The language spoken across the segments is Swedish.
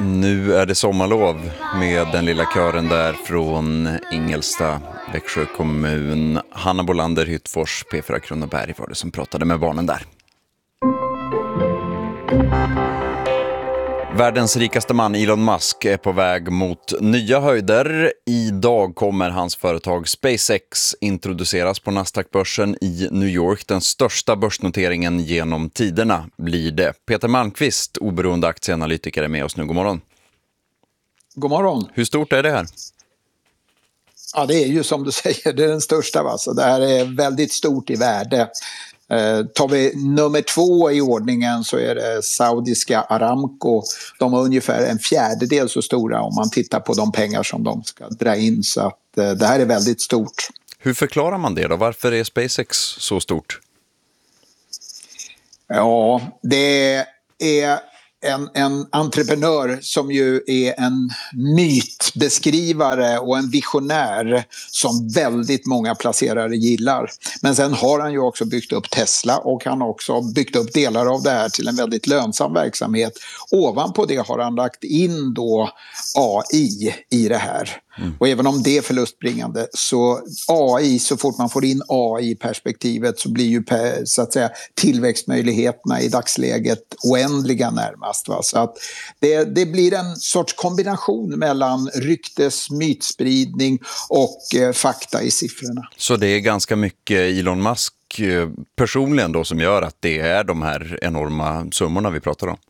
Nu är det sommarlov med den lilla kören där från Ingelsta, Växjö kommun. Hanna Bolander, Hyttfors, P4 Kronoberg var det som pratade med barnen där. Världens rikaste man Elon Musk är på väg mot nya höjder. Idag kommer hans företag SpaceX introduceras på Nasdaq-börsen i New York. Den största börsnoteringen genom tiderna blir det. Peter Malmqvist, oberoende aktieanalytiker, är med oss nu. God morgon. God morgon. Hur stort är det här? Ja, det är ju som du säger, det är den största. Va? Så det här är väldigt stort i värde. Tar vi nummer 2 i ordningen så är det saudiska Aramco. De har ungefär en fjärdedel så stora om man tittar på de pengar som de ska dra in. Så att det här är väldigt stort. Hur förklarar man det då? Varför är SpaceX så stort? Ja, det är en entreprenör som ju är en mytbeskrivare och en visionär som väldigt många placerare gillar. Men sen har han ju också byggt upp Tesla och han har också byggt upp delar av det här till en väldigt lönsam verksamhet. Ovanpå det har han lagt in då AI i det här. Och även om det är förlustbringande så AI, så fort man får in AI-perspektivet så blir ju så att säga tillväxtmöjligheterna i dagsläget oändliga närmast. Va? Så att det blir en sorts kombination mellan ryktes, mytspridning och fakta i siffrorna. Så det är ganska mycket Elon Musk personligen då som gör att det är de här enorma summorna vi pratar om?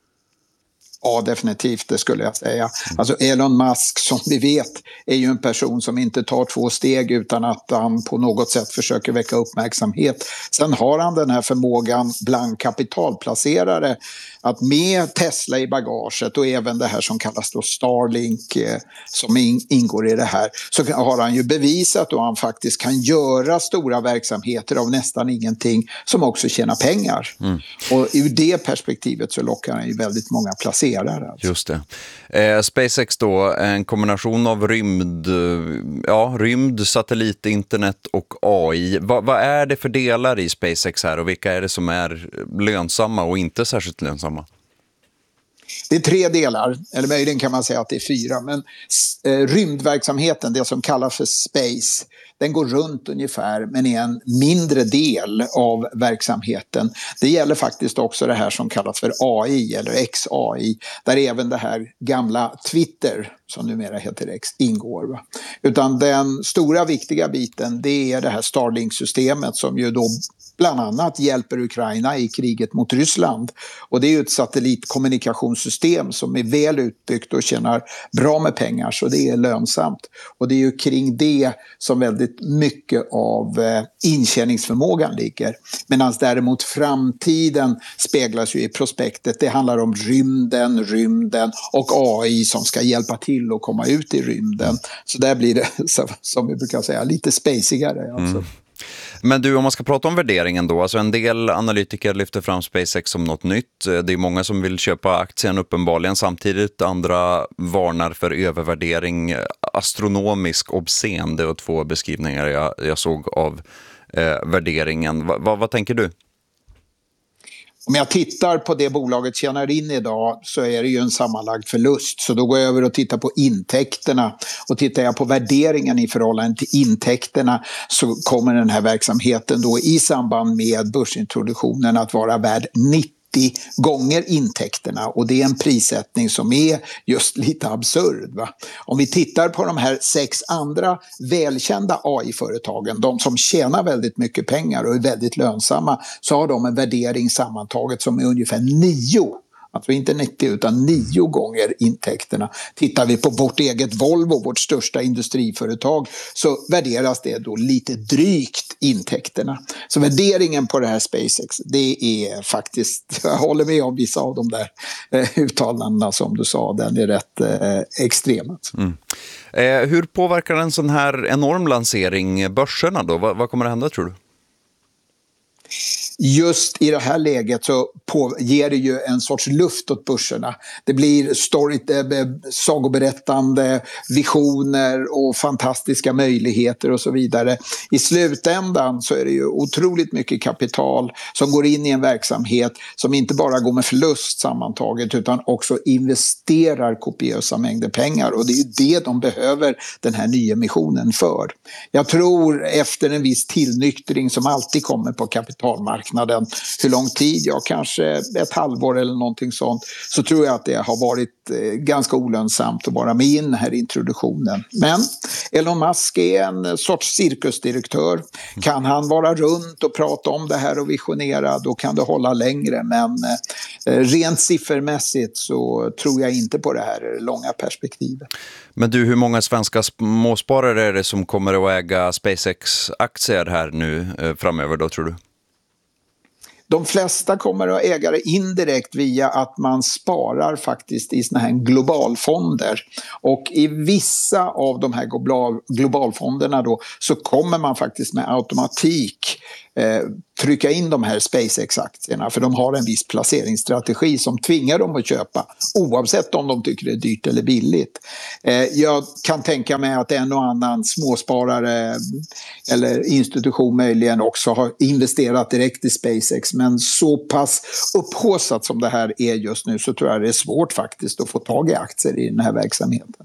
Ja, definitivt, det skulle jag säga. Alltså Elon Musk, som vi vet, är ju en person som inte tar 2 steg utan att han på något sätt försöker väcka uppmärksamhet. Sen har han den här förmågan bland kapitalplacerare att med Tesla i bagaget och även det här som kallas då Starlink som ingår i det här, så har han ju bevisat att han faktiskt kan göra stora verksamheter av nästan ingenting som också tjänar pengar. Och ur det perspektivet så lockar han ju väldigt många placerare. Alltså. Just det. SpaceX då, en kombination av rymd, satellit, internet och AI. Vad är det för delar i SpaceX här och vilka är det som är lönsamma och inte särskilt lönsamma? Det är 3 delar, eller möjligen kan man säga att det är 4. Men rymdverksamheten, det som kallas för space, den går runt ungefär men är en mindre del av verksamheten. Det gäller faktiskt också det här som kallas för AI eller XAI, där även det här gamla Twitter, som numera heter X, ingår. Va? Utan den stora viktiga biten, det är det här Starlink-systemet som ju då bland annat hjälper Ukraina i kriget mot Ryssland. Och det är ju ett satellitkommunikationssystem som är väl utbyggt och tjänar bra med pengar, så det är lönsamt. Och det är ju kring det som väldigt mycket av intjäningsförmågan ligger. Medan däremot framtiden speglas ju i prospektet. Det handlar om rymden och AI som ska hjälpa till att komma ut i rymden. Så där blir det, som vi brukar säga, lite spacigare alltså. Men du, om man ska prata om värderingen då, alltså en del analytiker lyfter fram SpaceX som något nytt. Det är många som vill köpa aktien uppenbarligen, samtidigt andra varnar för övervärdering, astronomisk, obscen. Det var 2 beskrivningar jag såg av värderingen. Vad tänker du? Om jag tittar på det bolaget tjänar in idag så är det ju en sammanlagd förlust. Så då går jag över och tittar på intäkterna. Och tittar jag på värderingen i förhållande till intäkterna så kommer den här verksamheten då i samband med börsintroduktionen att vara värd 90 gånger intäkterna, och det är en prissättning som är just lite absurd. Va? Om vi tittar på de här 6 andra välkända AI-företagen, de som tjänar väldigt mycket pengar och är väldigt lönsamma, så har de en värdering sammantaget som är ungefär 9. Alltså inte 90 utan 9 gånger intäkterna. Tittar vi på vårt eget Volvo, vårt största industriföretag, så värderas det då lite drygt intäkterna. Så värderingen på det här SpaceX, det är faktiskt, jag håller med om vissa av de där uttalandena som du sa, den är rätt extrem. Hur påverkar en sån här enorm lansering börserna då? Vad kommer att hända tror du? Just i det här läget så ger det ju en sorts luft åt börserna. Det blir sagoberättande, visioner och fantastiska möjligheter och så vidare. I slutändan så är det ju otroligt mycket kapital som går in i en verksamhet som inte bara går med förlust sammantaget utan också investerar kopiösa mängder pengar, och det är ju det de behöver den här nyemissionen för. Jag tror efter en viss tillnyktring som alltid kommer på kapitalmarknaden, hur lång tid, kanske ett halvår eller någonting sånt, så tror jag att det har varit ganska olönsamt att vara med i den här introduktionen. Men Elon Musk är en sorts cirkusdirektör. Kan han vara runt och prata om det här och visionera, då kan det hålla längre, men rent siffermässigt så tror jag inte på det här långa perspektivet. Men du, hur många svenska småsparare är det som kommer att äga SpaceX-aktier här nu framöver då, tror du? De flesta kommer att äga det indirekt via att man sparar faktiskt i såna här globalfonder. Och i vissa av de här globalfonderna då så kommer man faktiskt med automatik trycka in de här SpaceX-aktierna, för de har en viss placeringsstrategi som tvingar dem att köpa oavsett om de tycker det är dyrt eller billigt. Jag kan tänka mig att en och annan småsparare eller institution möjligen också har investerat direkt i SpaceX, men så pass upphaussat som det här är just nu så tror jag det är svårt faktiskt att få tag i aktier i den här verksamheten.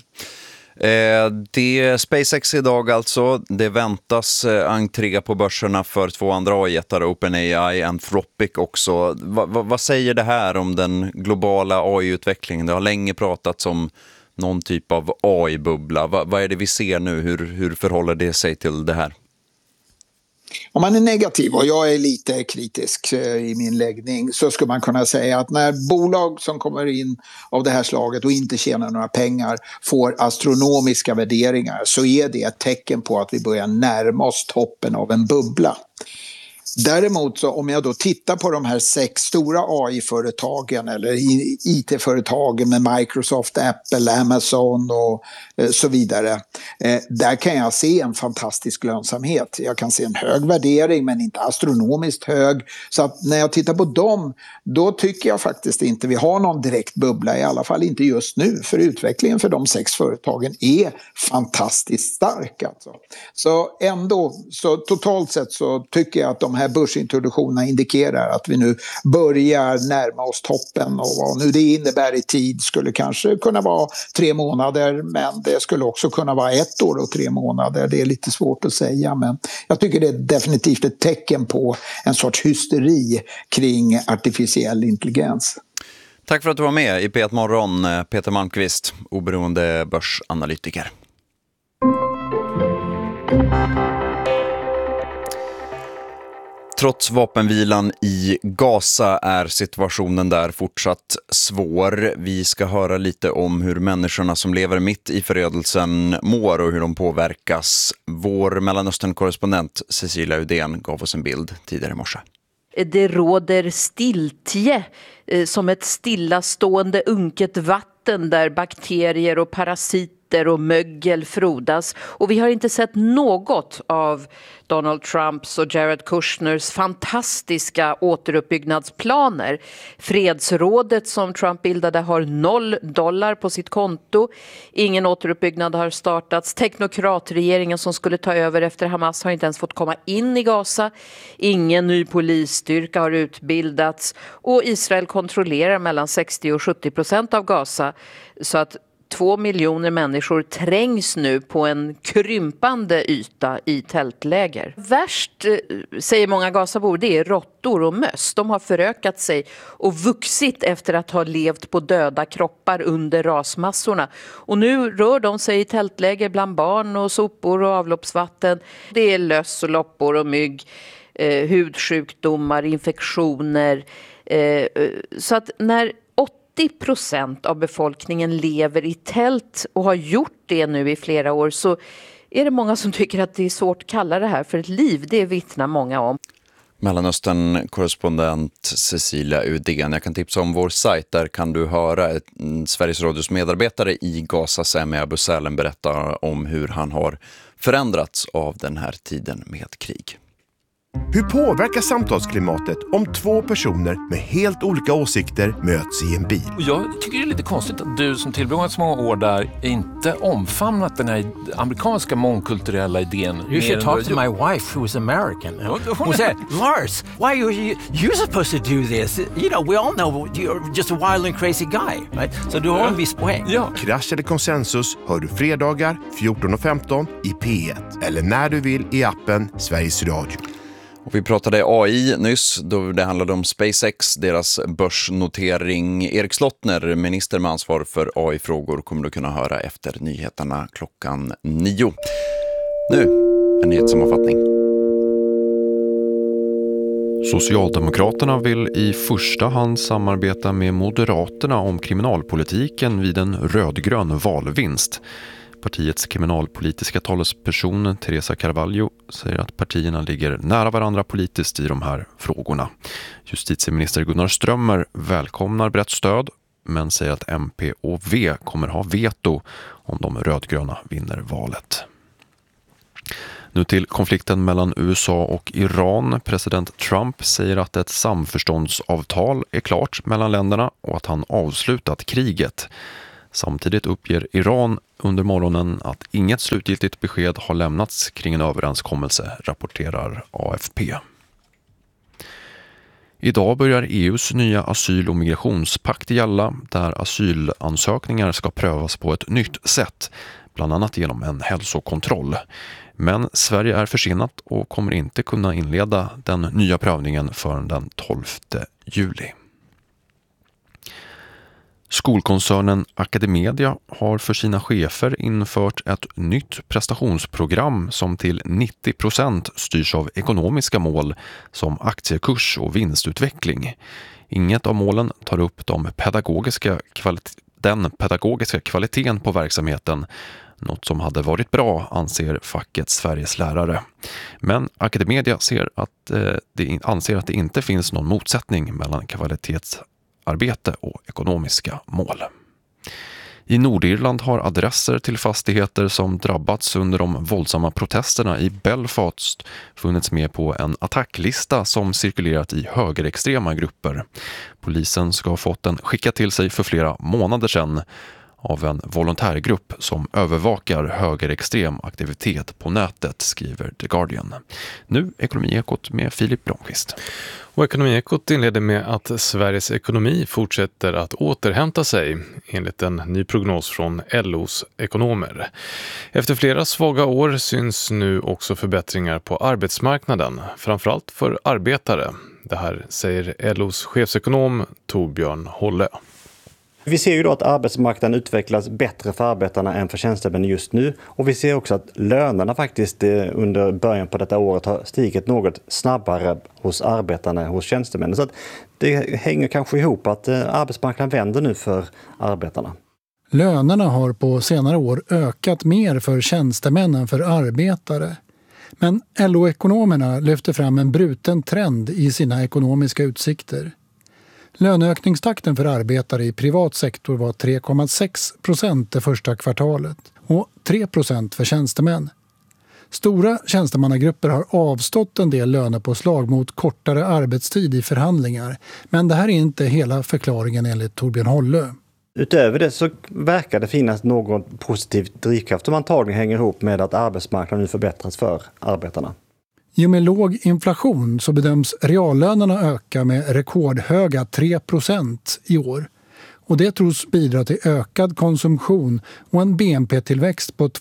Det är SpaceX idag alltså. Det väntas entré på börserna för 2 andra AI-jättar, OpenAI, Anthropic också. Vad säger det här om den globala AI-utvecklingen? Det har länge pratats om någon typ av AI-bubbla. Vad är det vi ser nu? Hur förhåller det sig till det här? Om man är negativ, och jag är lite kritisk i min läggning, så skulle man kunna säga att när bolag som kommer in av det här slaget och inte tjänar några pengar får astronomiska värderingar, så är det ett tecken på att vi börjar närma oss toppen av en bubbla. Däremot så om jag då tittar på de här 6 stora AI-företagen eller IT-företagen med Microsoft, Apple, Amazon och så vidare. Där kan jag se en fantastisk lönsamhet. Jag kan se en hög värdering men inte astronomiskt hög. Så att när jag tittar på dem, då tycker jag faktiskt inte vi har någon direkt bubbla, i alla fall inte just nu. För utvecklingen för de 6 företagen är fantastiskt stark. Alltså. Så ändå, så totalt sett så tycker jag att de här börsintroduktionerna indikerar att vi nu börjar närma oss toppen, och vad nu det innebär i tid skulle kanske kunna vara 3 månader, men det skulle också kunna vara 1 år och 3 månader. Det är lite svårt att säga, men jag tycker det är definitivt ett tecken på en sorts hysteri kring artificiell intelligens. Tack för att du var med i P1 Morgon, Peter Malmqvist, oberoende börsanalytiker. Trots vapenvilan i Gaza är situationen där fortsatt svår. Vi ska höra lite om hur människorna som lever mitt i förödelsen mår och hur de påverkas. Vår Mellanöstern-korrespondent Cecilia Udén gav oss en bild tidigare i morse. Det råder stiltje, som ett stillastående unket vatten där bakterier och parasiter och mögel frodas. Och vi har inte sett något av Donald Trumps och Jared Kushners fantastiska återuppbyggnadsplaner. Fredsrådet som Trump bildade har $0 på sitt konto. Ingen återuppbyggnad har startats. Teknokratregeringen som skulle ta över efter Hamas har inte ens fått komma in i Gaza. Ingen ny polisstyrka har utbildats. Och Israel kontrollerar mellan 60-70% av Gaza, så att 2 miljoner människor trängs nu på en krympande yta i tältläger. Värst, säger många Gazabor, det är råttor och möss. De har förökat sig och vuxit efter att ha levt på döda kroppar under rasmassorna. Och nu rör de sig i tältläger bland barn och sopor och avloppsvatten. Det är löss och loppor och mygg, hudsjukdomar, infektioner. Så att när 80% av befolkningen lever i tält och har gjort det nu i flera år, så är det många som tycker att det är svårt att kalla det här för ett liv. Det vittnar många om. Mellanöstern-korrespondent Cecilia Udén. Jag kan tipsa om vår sajt. Där kan du höra Sveriges Radios medarbetare i Gaza, Sami Abu Salem, berätta om hur han har förändrats av den här tiden med krig. Hur påverkar samtalsklimatet om två personer med helt olika åsikter möts i en bil? Jag tycker det är lite konstigt att du som tillbringat så många år där inte omfamnat den här amerikanska mångkulturella idén. You should talk to my wife who is American. Who said, Lars, why are you supposed to do this? You know, we all know you're just a wild and crazy guy, right? So du har en viss poäng. Ja. Krasch eller konsensus hör du fredagar 14:15 i P1 eller när du vill i appen Sveriges Radio. Och vi pratade AI nyss, då det handlade om SpaceX, deras börsnotering. Erik Slottner, minister med ansvar för AI-frågor, kommer du kunna höra efter nyheterna 9:00. Nu, en nyhetssammanfattning. Socialdemokraterna vill i första hand samarbeta med Moderaterna om kriminalpolitiken vid en rödgrön valvinst. Partiets kriminalpolitiska talesperson Teresa Carvalho säger att partierna ligger nära varandra politiskt i de här frågorna. Justitieminister Gunnar Strömmer välkomnar brett stöd men säger att MP och V kommer ha veto om de rödgröna vinner valet. Nu till konflikten mellan USA och Iran. President Trump säger att ett samförståndsavtal är klart mellan länderna och att han avslutat kriget. Samtidigt uppger Iran under morgonen att inget slutgiltigt besked har lämnats kring en överenskommelse, rapporterar AFP. Idag börjar EUs nya asyl- och migrationspakt gälla, där asylansökningar ska prövas på ett nytt sätt, bland annat genom en hälsokontroll. Men Sverige är försenat och kommer inte kunna inleda den nya prövningen förrän den 12 juli. Skolkoncernen Academedia har för sina chefer infört ett nytt prestationsprogram som till 90% styrs av ekonomiska mål som aktiekurs och vinstutveckling. Inget av målen tar upp den pedagogiska kvaliteten på verksamheten, något som hade varit bra, anser facket Sveriges lärare. Men Academedia anser att det inte finns någon motsättning mellan kvalitetsarbete och ekonomiska mål. I Nordirland har adresser till fastigheter som drabbats under de våldsamma protesterna i Belfast funnits med på en attacklista som cirkulerat i högerextrema grupper. Polisen ska ha fått den skickad till sig för flera månader sedan av en volontärgrupp som övervakar högerextrem aktivitet på nätet, skriver The Guardian. Nu Ekonomiekot med Filip Blomqvist. Och Ekonomiekot inleder med att Sveriges ekonomi fortsätter att återhämta sig enligt en ny prognos från LOs ekonomer. Efter flera svaga år syns nu också förbättringar på arbetsmarknaden, framförallt för arbetare. Det här säger LOs chefsekonom Torbjörn Holle. Vi ser ju då att arbetsmarknaden utvecklas bättre för arbetarna än för tjänstemän just nu. Och vi ser också att lönerna faktiskt under början på detta året har stigit något snabbare hos arbetarna än hos tjänstemännen. Så att det hänger kanske ihop att arbetsmarknaden vänder nu för arbetarna. Lönerna har på senare år ökat mer för tjänstemän än för arbetare. Men LO-ekonomerna lyfter fram en bruten trend i sina ekonomiska utsikter. Löneökningstakten för arbetare i privat sektor var 3,6% det första kvartalet och 3% för tjänstemän. Stora tjänstemannagrupper har avstått en del lönepåslag mot kortare arbetstid i förhandlingar, men det här är inte hela förklaringen enligt Torbjörn Holle. Utöver det så verkar det finnas någon positiv drivkraft som antagligen hänger ihop med att arbetsmarknaden nu förbättras för arbetarna. I och med låg inflation så bedöms reallönerna öka med rekordhöga 3% i år. Och det tros bidra till ökad konsumtion och en BNP-tillväxt på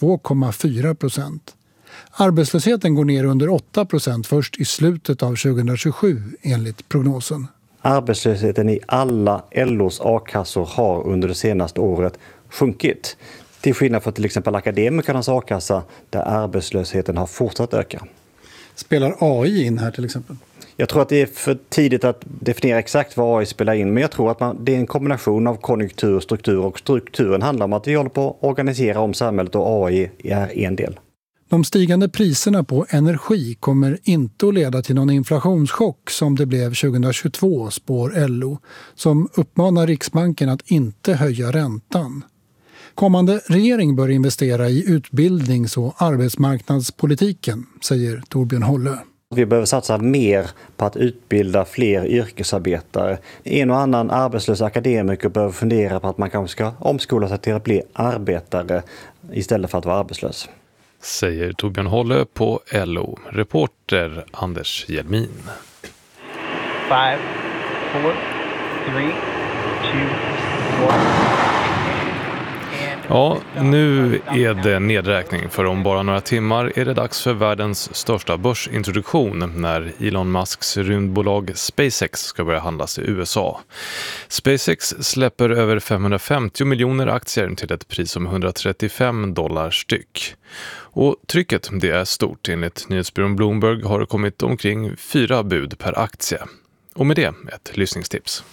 2,4%. Arbetslösheten går ner under 8% först i slutet av 2027 enligt prognosen. Arbetslösheten i alla LOs a-kassor har under det senaste året sjunkit. Till skillnad från till exempel akademikernas a-kassa där arbetslösheten har fortsatt öka. Spelar AI in här till exempel? Jag tror att det är för tidigt att definiera exakt vad AI spelar in. Men jag tror att det är en kombination av konjunktur och struktur. Och strukturen handlar om att vi håller på att organisera om samhället och AI är en del. De stigande priserna på energi kommer inte att leda till någon inflationschock som det blev 2022, spår LO, som uppmanar Riksbanken att inte höja räntan. Kommande regering bör investera i utbildnings- och arbetsmarknadspolitiken, säger Torbjörn Holle. Vi behöver satsa mer på att utbilda fler yrkesarbetare. En och annan arbetslös akademiker behöver fundera på att man kanske ska omskola sig till att bli arbetare istället för att vara arbetslös. Säger Torbjörn Hålle på LO. Reporter Anders Hjelmin. 5, 4, 3, 2, 1. Ja, nu är det nedräkning, för om bara några timmar är det dags för världens största börsintroduktion när Elon Musks rymdbolag SpaceX ska börja handlas i USA. SpaceX släpper över 550 miljoner aktier till ett pris om $135 styck. Och trycket det är stort. Enligt nyhetsbyrån Bloomberg har det kommit omkring 4 bud per aktie. Och med det ett lyssningstips.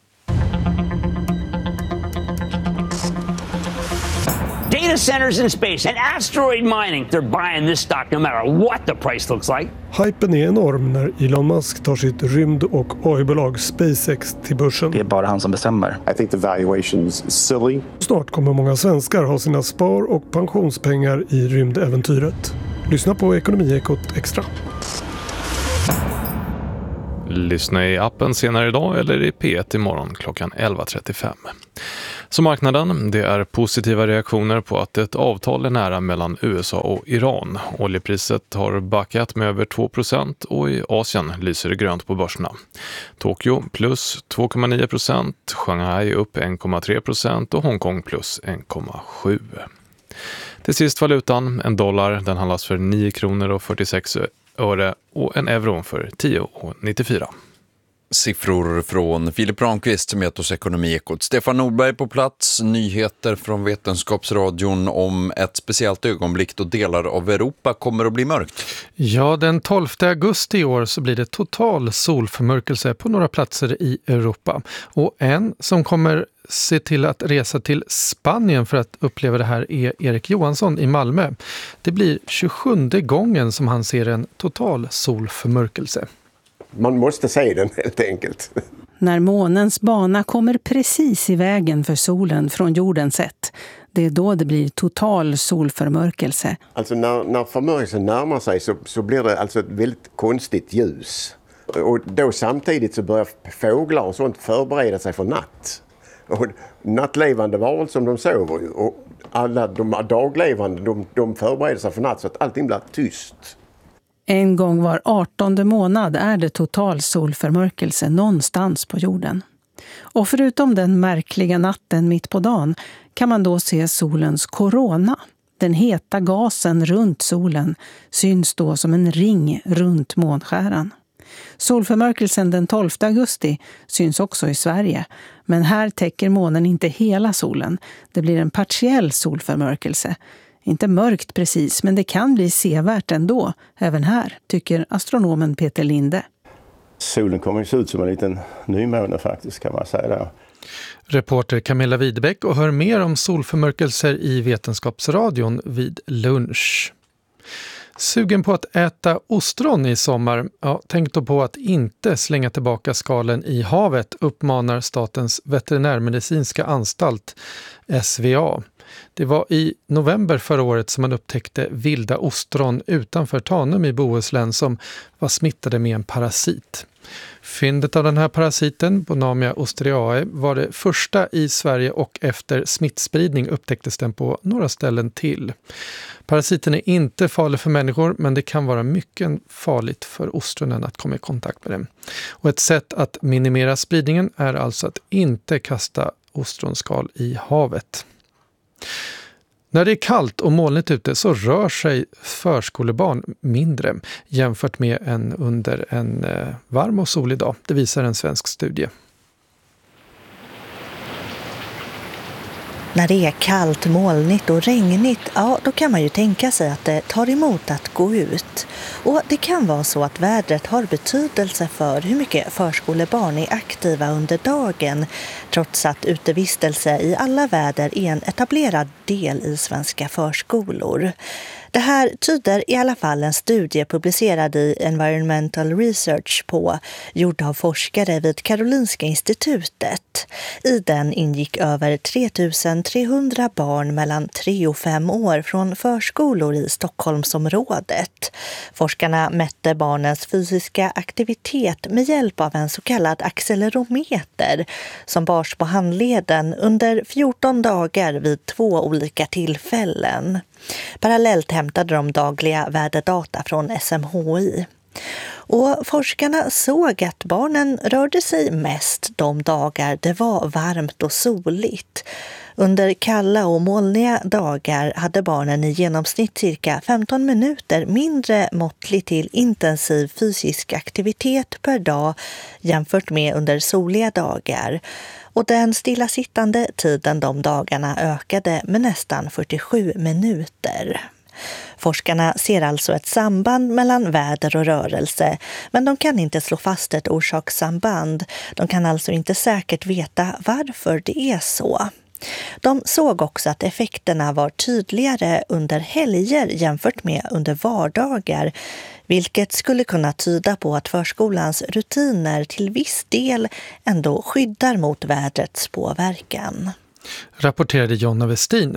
Data centers in space and asteroid mining. They're buying this stock no matter what the price looks like. Hypen är enorm när Elon Musk tar sitt rymd- och AI-bolag SpaceX till börsen. Det är bara han som bestämmer. I think the valuation's silly. Snart kommer många svenskar ha sina spar- och pensionspengar i rymdäventyret. Lyssna på Ekonomiekot Extra. Lyssna i appen senare idag eller i P1 imorgon klockan 11.35. Så marknaden, det är positiva reaktioner på att ett avtal är nära mellan USA och Iran. Oljepriset har backat med över 2% och i Asien lyser det grönt på börserna. Tokyo plus 2,9%, Shanghai upp 1,3% och Hongkong plus 1,7%. Till sist valutan, en dollar, den handlas för 9 kronor och 46 öre och en euro för 10,94. Siffror från Filip Ramqvist som heter oss Ekonomiekot. Stefan Nordberg på plats, nyheter från Vetenskapsradion om ett speciellt ögonblick då delar av Europa kommer att bli mörkt. Ja, den 12 augusti i år så blir det total solförmörkelse på några platser i Europa. Och en som kommer se till att resa till Spanien för att uppleva det här är Erik Johansson i Malmö. Det blir 27:e gången som han ser en total solförmörkelse. Man måste se den helt enkelt. När månens bana kommer precis i vägen för solen från jordens sätt, det är då det blir total solförmörkelse. Alltså när förmörkelsen närmar sig så blir det alltså ett väldigt konstigt ljus. Och då samtidigt så börjar fåglar och sånt förbereda sig för natt. Och nattlevande varelser som de sover ju. Och alla de daglevande de förbereder sig för natt så att allting blir tyst. En gång var 18:e månad är det total solförmörkelse någonstans på jorden. Och förutom den märkliga natten mitt på dagen kan man då se solens korona. Den heta gasen runt solen syns då som en ring runt månskäran. Solförmörkelsen den 12 augusti syns också i Sverige. Men här täcker månen inte hela solen. Det blir en partiell solförmörkelse. Inte mörkt precis, men det kan bli sevärt ändå, även här, tycker astronomen Peter Linde. Solen kommer ju se ut som en liten nymåne faktiskt, kan man säga där. Reporter Camilla Widebäck och hör mer om solförmörkelser i Vetenskapsradion vid lunch. Sugen på att äta ostron i sommar? Ja, tänk då på att inte slänga tillbaka skalen i havet, uppmanar Statens veterinärmedicinska anstalt, SVA. Det var i november förra året som man upptäckte vilda ostron utanför Tanum i Bohuslän som var smittade med en parasit. Fyndet av den här parasiten, Bonamia ostriae, var det första i Sverige och efter smittspridning upptäcktes den på några ställen till. Parasiten är inte farlig för människor, men det kan vara mycket farligt för ostronen att komma i kontakt med den. Och ett sätt att minimera spridningen är alltså att inte kasta ostronskal i havet. När det är kallt och molnigt ute så rör sig förskolebarn mindre jämfört med under en varm och solig dag. Det visar en svensk studie. När det är kallt, molnigt och regnigt, ja, då kan man ju tänka sig att det tar emot att gå ut. Och det kan vara så att vädret har betydelse för hur mycket förskolebarn är aktiva under dagen, trots att utevistelse i alla väder är en etablerad del i svenska förskolor. Det här tyder i alla fall en studie publicerad i Environmental Research på, gjord av forskare vid Karolinska institutet. I den ingick över 3300 barn mellan 3 och 5 år från förskolor i Stockholmsområdet. Forskarna mätte barnens fysiska aktivitet med hjälp av en så kallad accelerometer som bars på handleden under 14 dagar vid 2 olika tillfällen. Parallellt hämtade de dagliga väderdata från SMHI. Och forskarna såg att barnen rörde sig mest de dagar det var varmt och soligt. Under kalla och molniga dagar hade barnen i genomsnitt cirka 15 minuter mindre måttlig till intensiv fysisk aktivitet per dag jämfört med under soliga dagar. Och den stillasittande tiden de dagarna ökade med nästan 47 minuter. Forskarna ser alltså ett samband mellan väder och rörelse, men de kan inte slå fast ett orsakssamband. De kan alltså inte säkert veta varför det är så. De såg också att effekterna var tydligare under helger jämfört med under vardagar, vilket skulle kunna tyda på att förskolans rutiner till viss del ändå skyddar mot vädrets påverkan. Rapporterade Jonna Westin.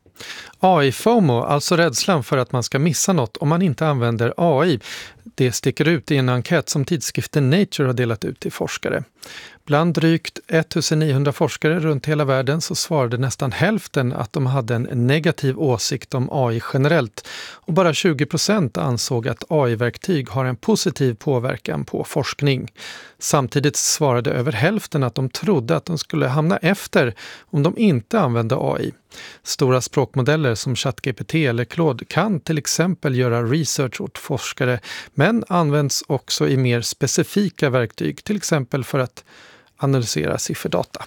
AI-FOMO, alltså rädslan för att man ska missa något om man inte använder AI, det sticker ut i en enkät som tidskriften Nature har delat ut till forskare. Bland drygt 1900 forskare runt hela världen så svarade nästan hälften att de hade en negativ åsikt om AI generellt, och bara 20% ansåg att AI-verktyg har en positiv påverkan på forskning. Samtidigt svarade över hälften att de trodde att de skulle hamna efter om de inte använde AI. Stora språkmodeller som ChatGPT eller Claude kan till exempel göra research åt forskare, men används också i mer specifika verktyg, till exempel för att analysera sifferdata.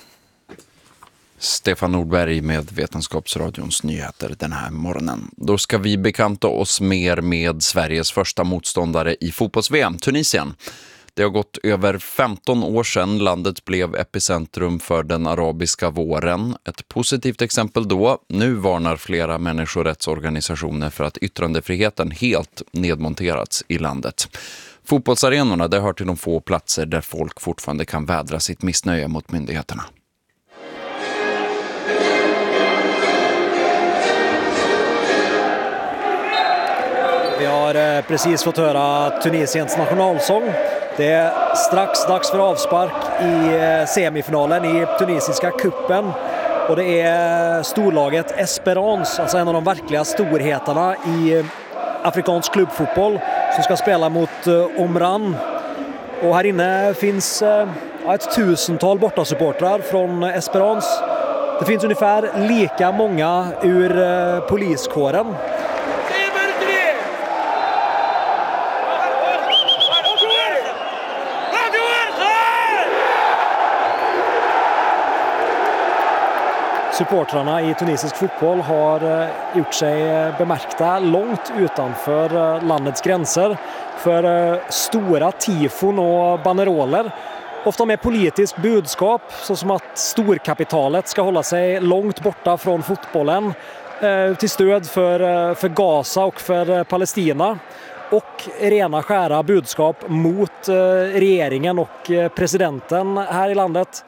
Stefan Nordberg med Vetenskapsradions nyheter den här morgonen. Då ska vi bekanta oss mer med Sveriges första motståndare i fotbolls-VM, Tunisien. Det har gått över 15 år sedan landet blev epicentrum för den arabiska våren. Ett positivt exempel då. Nu varnar flera människorättsorganisationer för att yttrandefriheten helt nedmonterats i landet. Fotbollsarenorna, det hör till de få platser där folk fortfarande kan vädra sitt missnöje mot myndigheterna. Vi har precis fått höra Tunisiens nationalsång. Det är strax dags för avspark i semifinalen i tunisiska kuppen. Och det är storlaget Esperance, alltså en av de verkliga storheterna i afrikansk klubbfotboll, som ska spela mot Omran. Och här inne finns ett 1000-tal bortasupportrar från Esperance. Det finns ungefär lika många ur poliskåren. Supportrarna i tunisisk fotboll har gjort sig bemärkta långt utanför landets gränser för stora tifon och banderoler. Ofta med politiskt budskap, såsom att storkapitalet ska hålla sig långt borta från fotbollen till stöd för Gaza och för Palestina. Och rena skära budskap mot regeringen och presidenten här i landet.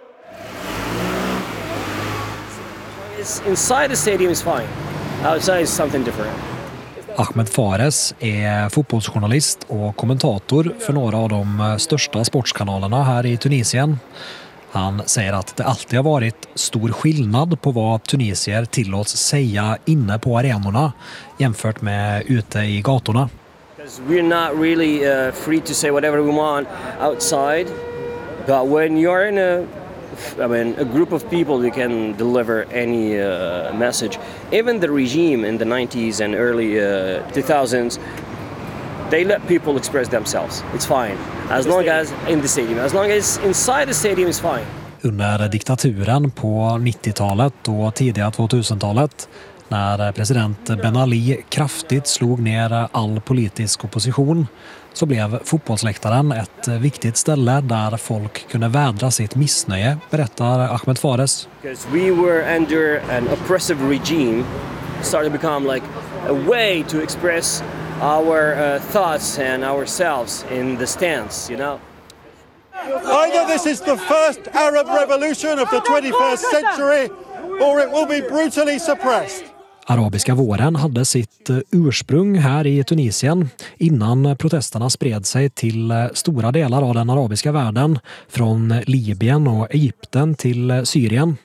Inside the stadium is fine. Outside is something different. Ahmed Fares är fotbollsjournalist och kommentator för några av de största sportskanalerna här i Tunisien. Han säger att det alltid har varit stor skillnad på vad tunisier tillåts säga inne på arenorna jämfört med ute i gatorna. We're not really free to say whatever we want outside, but when you're in a group of people who can deliver any message. Even the regime in the 90s and early 2000s, they let people express themselves. It's fine. As long as in the stadium. As long as inside the stadium is fine. Under diktaturen på 90-talet och tidiga 2000-talet, när president Ben Ali kraftigt slog ner all politisk opposition, så blev fotbollsläktaren ett viktigt ställe där folk kunde vädra sitt missnöje, berättar Ahmed Fares. Because we were under an oppressive regime, started to become like a way to express our thoughts and ourselves in the stands, you know. Either this is the first Arab revolution of the 21st century or it will be brutally suppressed. Arabiska våren hade sitt ursprung här i Tunisien innan protesterna spred sig till stora delar av den arabiska världen, från Libyen och Egypten till Syrien.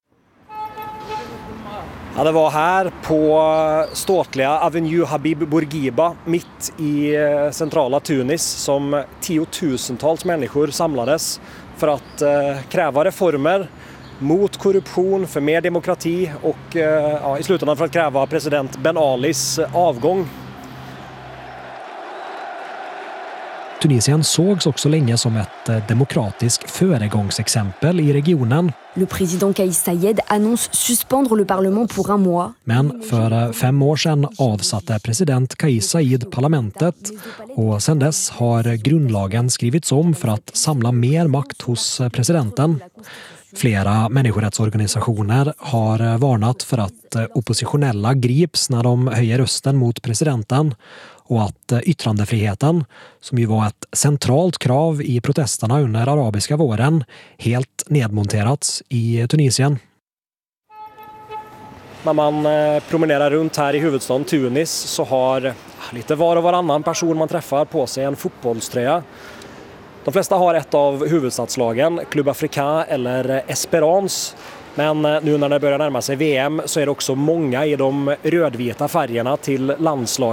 Ja, det var här på ståtliga Avenue Habib Bourguiba mitt i centrala Tunis som tiotusentals människor samlades för att kräva reformer mot korruption, för mer demokrati och i slutändan för att kräva president Ben Alis avgång. Tunisien sågs också länge som ett demokratiskt föregångsexempel i regionen. Le président Kais Saied annonce suspendre le parlement pour un mois. Men för 5 år sedan avsatte president Kais Saied parlamentet och sedan dess har grundlagen skrivits om för att samla mer makt hos presidenten. Flera människorättsorganisationer har varnat för att oppositionella grips när de höjer rösten mot presidenten och att yttrandefriheten, som ju var ett centralt krav i protesterna under arabiska våren, helt nedmonterats i Tunisien. När man promenerar runt här i huvudstaden Tunis så har lite var och varannan person man träffar på sig en fotbollströja. De flesta har ett av huvudstadslagen, Club Africain eller Espérance. Men nu när det börjar närma sig VM så är det också många i de rödvita färgerna till landslaget.